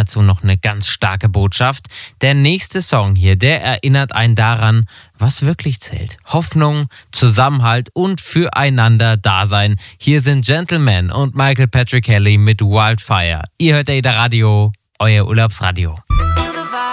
dazu noch eine ganz starke Botschaft. Der nächste Song hier, der erinnert einen daran, was wirklich zählt. Hoffnung, Zusammenhalt und füreinander Dasein. Hier sind Gentleman und Michael Patrick Kelly mit Wildfire. Ihr hört ADA Radio, euer Urlaubsradio.